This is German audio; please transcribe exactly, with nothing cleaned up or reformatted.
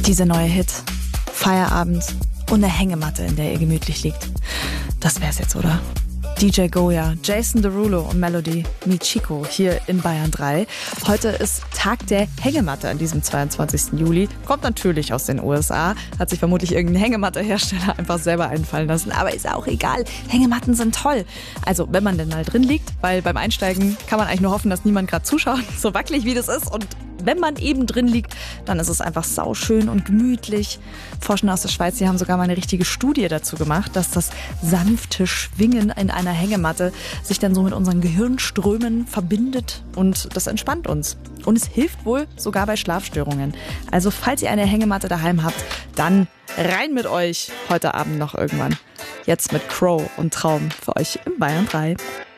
Dieser neue Hit, Feierabend und eine Hängematte, in der ihr gemütlich liegt. Das wär's jetzt, oder? D J Goya, Jason Derulo und Melody Michiko hier in Bayern drei. Heute ist Tag der Hängematte an diesem zweiundzwanzigsten Juli. Kommt natürlich aus den U S A. Hat sich vermutlich irgendein Hängematte-Hersteller einfach selber einfallen lassen. Aber ist auch egal. Hängematten sind toll. Also, wenn man denn mal drin liegt, weil beim Einsteigen kann man eigentlich nur hoffen, dass niemand gerade zuschaut. So wackelig wie das ist. Und wenn man eben drin liegt, dann ist es einfach sauschön und gemütlich. Forscher aus der Schweiz, die haben sogar mal eine richtige Studie dazu gemacht, dass das sanfte Schwingen in einer Hängematte sich dann so mit unseren Gehirnströmen verbindet und das entspannt uns. Und es hilft wohl sogar bei Schlafstörungen. Also falls ihr eine Hängematte daheim habt, dann rein mit euch heute Abend noch irgendwann. Jetzt mit Crow und Traum für euch im Bayern drei.